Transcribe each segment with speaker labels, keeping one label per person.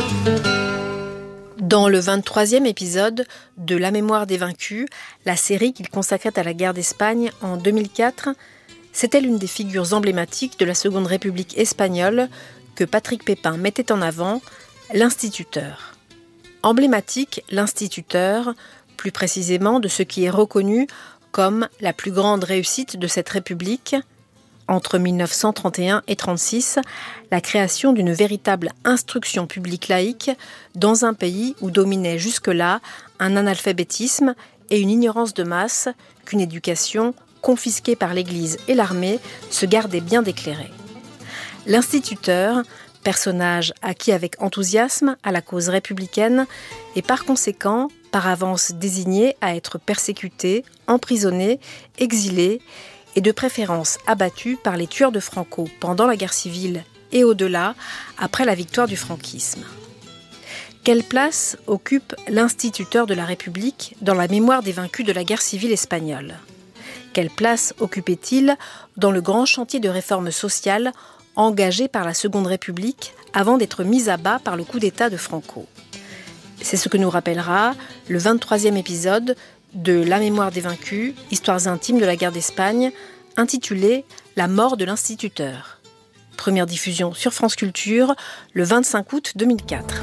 Speaker 1: Dans le 23e épisode de La mémoire des vaincus, la série qu'il consacrait à la guerre d'Espagne en 2004, c'était l'une des figures emblématiques de la Seconde République espagnole que Patrick Pépin mettait en avant, l'instituteur. Emblématique, l'instituteur, plus précisément de ce qui est reconnu comme la plus grande réussite de cette République, entre 1931 et 1936, la création d'une véritable instruction publique laïque dans un pays où dominait jusque-là un analphabétisme et une ignorance de masse qu'une éducation confisquée par l'Église et l'armée se gardait bien d'éclairer. L'instituteur, personnage acquis avec enthousiasme à la cause républicaine et par conséquent par avance désigné à être persécuté, emprisonné, exilé et de préférence abattu par les tueurs de Franco pendant la guerre civile et au-delà, après la victoire du franquisme. Quelle place occupe l'instituteur de la République dans la mémoire des vaincus de la guerre civile espagnole ? Quelle place occupait-il dans le grand chantier de réforme sociale engagé par la Seconde République avant d'être mis à bas par le coup d'État de Franco ? C'est ce que nous rappellera le 23e épisode de La mémoire des vaincus, histoires intimes de la guerre d'Espagne, intitulé La mort de l'instituteur. Première diffusion sur France Culture le 25 août 2004.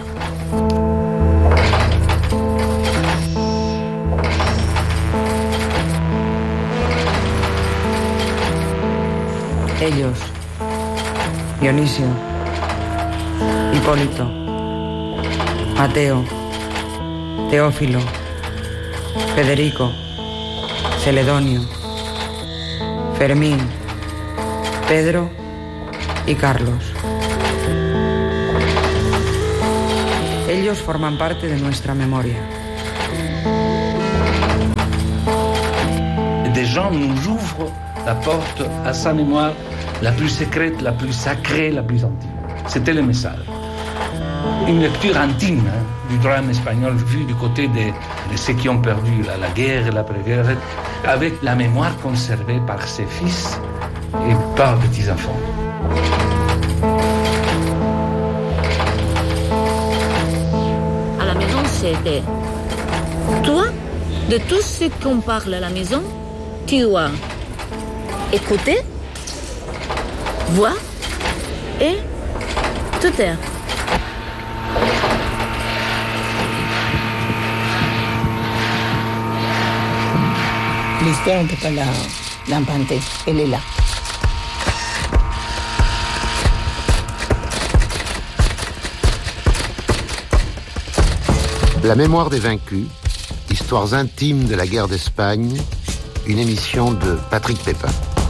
Speaker 2: Ellos, Dionisio, Hipólito, Mateo, Teófilo, Federico, Celedonio, Fermín, Pedro y Carlos. Ellos forman parte de nuestra memoria.
Speaker 3: Des gens nous ouvrent la porte à sa mémoire la plus secrète, la plus sacrée, la plus intime. C'était le message. Une lecture intime du drame espagnol vu du côté de ceux qui ont perdu la guerre et l'après-guerre, avec la mémoire conservée par ses fils et par petits-enfants.
Speaker 4: À la maison, c'était toi, de tout ce qu'on parle à la maison, tu dois écouter, voir et te taire.
Speaker 5: L'histoire n'était pas là d'inventer, elle est là.
Speaker 6: La mémoire des vaincus, histoires intimes de la guerre d'Espagne, une émission de Patrick Pépin.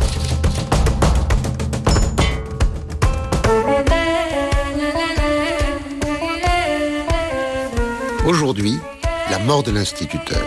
Speaker 6: Aujourd'hui, la mort de l'instituteur.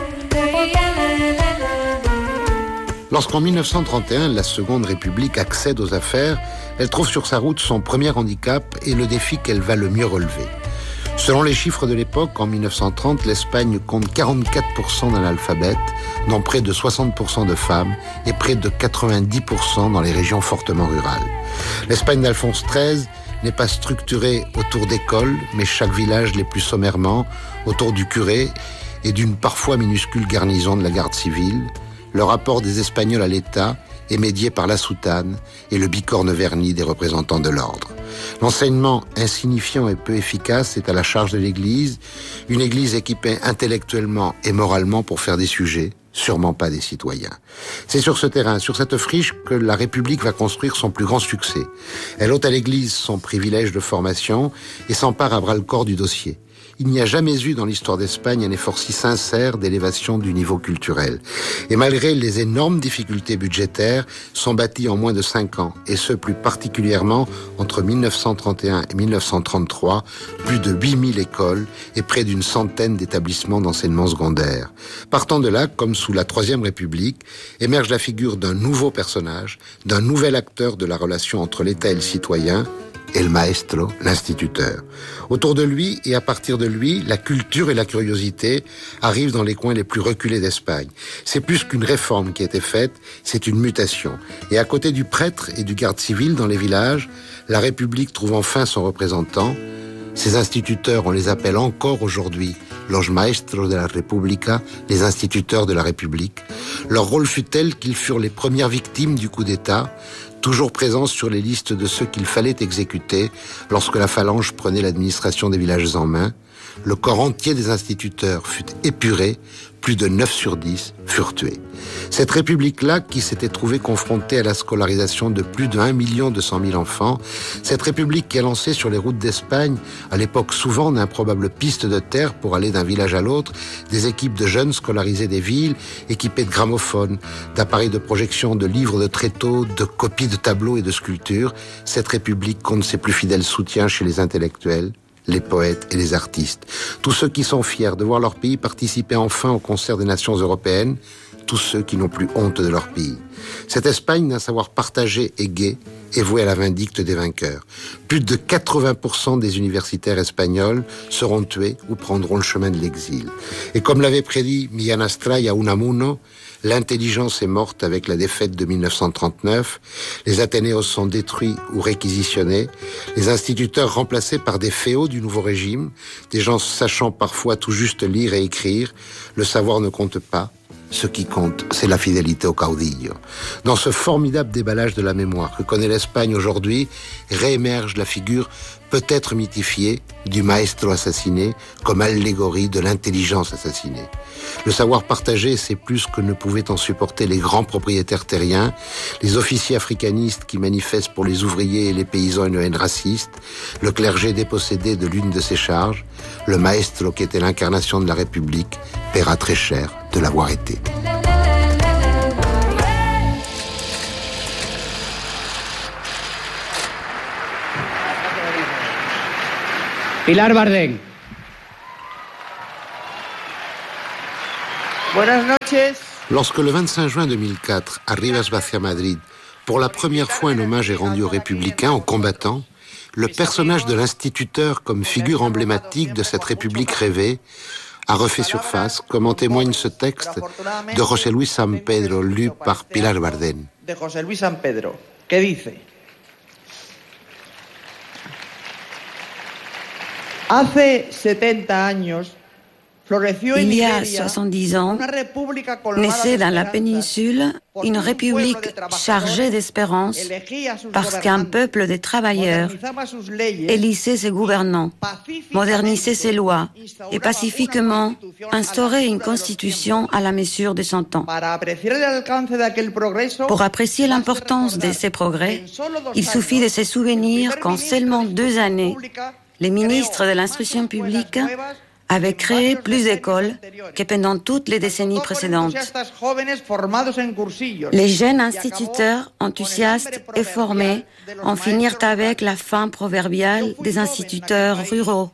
Speaker 6: Lorsqu'en 1931, la Seconde République accède aux affaires, elle trouve sur sa route son premier handicap et le défi qu'elle va le mieux relever. Selon les chiffres de l'époque, en 1930, l'Espagne compte 44% d'analphabètes, dont près de 60% de femmes et près de 90% dans les régions fortement rurales. L'Espagne d'Alphonse XIII n'est pas structurée autour d'écoles, mais chaque village l'est plus sommairement, autour du curé et d'une parfois minuscule garnison de la garde civile. Le rapport des Espagnols à l'État est médié par la soutane et le bicorne verni des représentants de l'ordre. L'enseignement insignifiant et peu efficace est à la charge de l'Église, une Église équipée intellectuellement et moralement pour faire des sujets, sûrement pas des citoyens. C'est sur ce terrain, sur cette friche, que la République va construire son plus grand succès. Elle ôte à l'Église son privilège de formation et s'empare à bras-le-corps du dossier. Il n'y a jamais eu dans l'histoire d'Espagne un effort si sincère d'élévation du niveau culturel. Et malgré les énormes difficultés budgétaires, sont bâtis en moins de 5 ans, et ce plus particulièrement entre 1931 et 1933, plus de 8000 écoles et près d'une centaine d'établissements d'enseignement secondaire. Partant de là, comme sous la Troisième République, émerge la figure d'un nouveau personnage, d'un nouvel acteur de la relation entre l'État et le citoyen, El Maestro, l'instituteur. Autour de lui et à partir de lui, la culture et la curiosité arrivent dans les coins les plus reculés d'Espagne. C'est plus qu'une réforme qui a été faite, c'est une mutation. Et à côté du prêtre et du garde civil dans les villages, la République trouve enfin son représentant, Ces instituteurs, on les appelle encore aujourd'hui los maestros de la República, les instituteurs de la République. Leur rôle fut tel qu'ils furent les premières victimes du coup d'État, toujours présents sur les listes de ceux qu'il fallait exécuter lorsque la phalange prenait l'administration des villages en main. Le corps entier des instituteurs fut épuré, plus de 9 sur 10 furent tués. Cette république-là, qui s'était trouvée confrontée à la scolarisation de plus de 1 200 000 enfants, cette république qui a lancé sur les routes d'Espagne, à l'époque souvent d'improbables pistes de terre pour aller d'un village à l'autre, des équipes de jeunes scolarisés des villes, équipés de gramophones, d'appareils de projection, de livres de tréteaux, de copies de tableaux et de sculptures, cette république compte ses plus fidèles soutiens chez les intellectuels, les poètes et les artistes. Tous ceux qui sont fiers de voir leur pays participer enfin au concert des nations européennes, tous ceux qui n'ont plus honte de leur pays. Cette Espagne d'un savoir partagé et gai est vouée à la vindicte des vainqueurs. Plus de 80% des universitaires espagnols seront tués ou prendront le chemin de l'exil. Et comme l'avait prédit Millán Astray à Unamuno, l'intelligence est morte avec la défaite de 1939, les Athénéos sont détruits ou réquisitionnés, les instituteurs remplacés par des féaux du nouveau régime, des gens sachant parfois tout juste lire et écrire. Le savoir ne compte pas. Ce qui compte, c'est la fidélité au caudillo. Dans ce formidable déballage de la mémoire que connaît l'Espagne aujourd'hui, réémerge la figure peut-être mythifiée du maestro assassiné comme allégorie de l'intelligence assassinée. Le savoir partagé, c'est plus que ne pouvaient en supporter les grands propriétaires terriens, les officiers africanistes qui manifestent pour les ouvriers et les paysans une haine raciste, le clergé dépossédé de l'une de ses charges, le maestro qui était l'incarnation de la République paiera très cher de l'avoir été.
Speaker 7: Pilar Bardén. Buenas noches.
Speaker 6: Lorsque le 25 juin 2004, à Rivas Vacia Madrid, pour la première fois un hommage est rendu aux républicains, aux combattants, le personnage de l'instituteur comme figure emblématique de cette république rêvée a refait surface, comme en témoigne ce texte de José Luis San Pedro, lu par Pilar Bardén.
Speaker 7: De José Luis San Pedro, que dice: Hace 70 años,
Speaker 8: il y a 70 ans, naissait dans la péninsule une république chargée d'espérance parce qu'un peuple de travailleurs élissait ses gouvernants, modernisait ses lois et pacifiquement instaurait une constitution à la mesure de son temps. Pour apprécier l'importance de ces progrès, il suffit de se souvenir qu'en seulement 2 années, les ministres de l'instruction publique avaient créé plus d'écoles que pendant toutes les décennies précédentes. Les jeunes instituteurs enthousiastes et formés en finirent avec la fin proverbiale des instituteurs ruraux.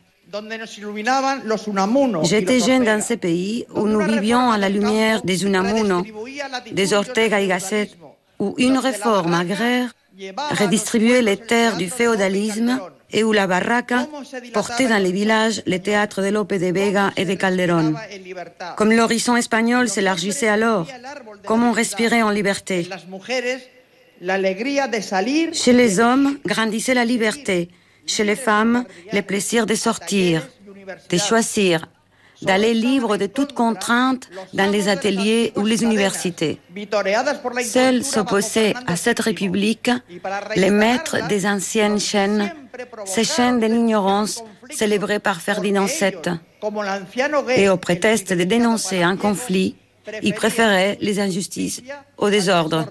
Speaker 8: J'étais jeune dans ce pays où nous vivions à la lumière des Unamuno, des Ortega y Gasset, où une réforme agraire redistribuait les terres du féodalisme et où la barraca portait dans les villages les théâtres de Lope de Vega et de Calderón. Comme l'horizon espagnol s'élargissait alors, comme on respirait en liberté. Chez les hommes grandissait la liberté, chez les femmes le plaisir de sortir, de choisir, d'aller libre de toute contrainte dans les ateliers ou les universités. Seuls s'opposaient à cette république les maîtres des anciennes chaînes, ces chaînes de l'ignorance célébrées par Ferdinand VII. Et au prétexte de dénoncer un conflit, ils préféraient les injustices au désordre.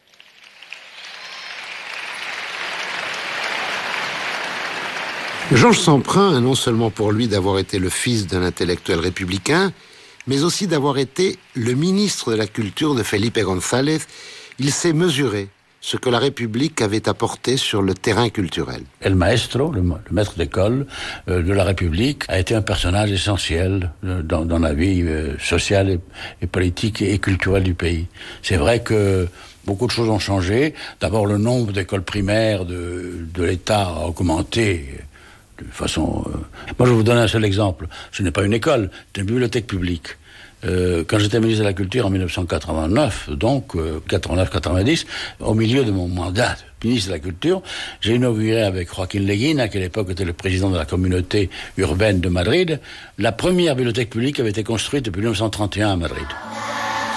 Speaker 6: Georges Semprin a non seulement pour lui d'avoir été le fils d'un intellectuel républicain, mais aussi d'avoir été le ministre de la Culture de Felipe González. Il s'est mesuré ce que la République avait apporté sur le terrain culturel.
Speaker 3: El maestro, le maître d'école de la République, a été un personnage essentiel dans la vie sociale et politique et culturelle du pays. C'est vrai que beaucoup de choses ont changé. D'abord, le nombre d'écoles primaires de l'État a augmenté de façon... Moi, je vais vous donner un seul exemple. Ce n'est pas une école, c'est une bibliothèque publique. Quand j'étais ministre de la Culture en 1989, donc 89-90, au milieu de mon mandat
Speaker 9: ministre de la Culture, j'ai inauguré avec Joaquín Leguina, qui à l'époque était le président de la communauté urbaine de Madrid, la première bibliothèque publique qui avait été construite depuis 1931 à Madrid.